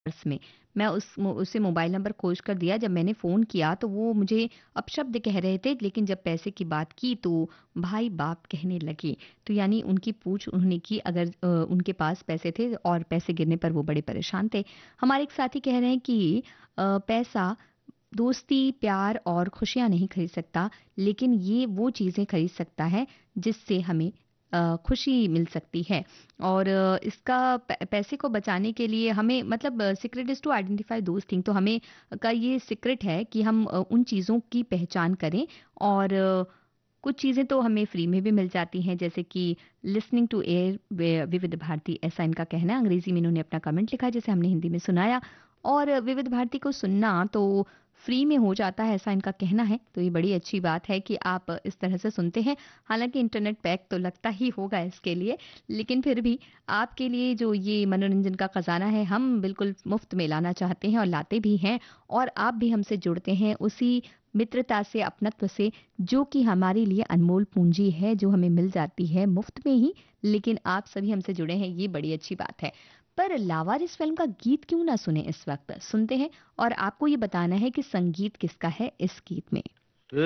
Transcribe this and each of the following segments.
Purse में। मैं उसे मोबाइल नंबर खोज कर दिया, जब मैंने फ़ोन किया तो वो मुझे अपशब्द कह रहे थे, लेकिन जब पैसे की बात की तो भाई बाप कहने लगे। तो यानी उनकी पूछ उन्होंने की, अगर उनके पास पैसे थे और पैसे गिरने पर वो बड़े परेशान थे। हमारे एक साथी कह रहे हैं कि पैसा दोस्ती, प्यार और खुशियाँ नहीं खरीद सकता, लेकिन ये वो चीज़ें खरीद सकता है जिससे हमें खुशी मिल सकती है। और इसका पैसे को बचाने के लिए हमें, मतलब secret is to identify those thing, तो हमें का ये सीक्रेट है कि हम उन चीज़ों की पहचान करें। और कुछ चीज़ें तो हमें फ्री में भी मिल जाती हैं, जैसे कि लिसनिंग टू एयर विविध भारती, ऐसा इनका कहना है। अंग्रेज़ी में इन्होंने अपना कमेंट लिखा, जिसे हमने हिंदी में सुनाया। और विविध भारती को सुनना तो फ्री में हो जाता है, ऐसा इनका कहना है। तो ये बड़ी अच्छी बात है कि आप इस तरह से सुनते हैं। हालाँकि इंटरनेट पैक तो लगता ही होगा इसके लिए, लेकिन फिर भी आपके लिए जो ये मनोरंजन का खज़ाना है, हम बिल्कुल मुफ़्त में लाना चाहते हैं और लाते भी हैं। और आप भी हमसे जुड़ते हैं उसी मित्रता से, अपनत्व से, जो कि हमारे लिए अनमोल पूँजी है, जो हमें मिल जाती है मुफ़्त में ही। लेकिन आप सभी हमसे जुड़े हैं, ये बड़ी अच्छी बात है। पर लावारिस फ़िल्म का गीत क्यों ना सुने इस वक़्त? सुनते हैं और आपको ये बताना है कि संगीत किसका है इस गीत में। ए,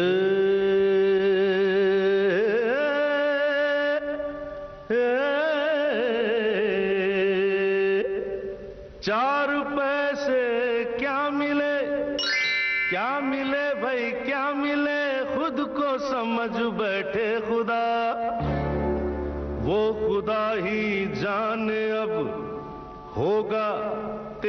चार पैसे क्या मिले, क्या मिले भाई क्या मिले, खुद को समझ बैठे खुदा, वो खुदा ही जाने अब होगा